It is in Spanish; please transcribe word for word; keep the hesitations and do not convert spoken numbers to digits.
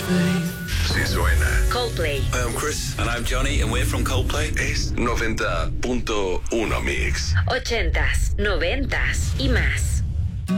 Sí suena. Coldplay. Hi, I'm Chris. And I'm Johnny, and we're from Coldplay. Es noventa punto uno Mix. Ochentas, noventas y más.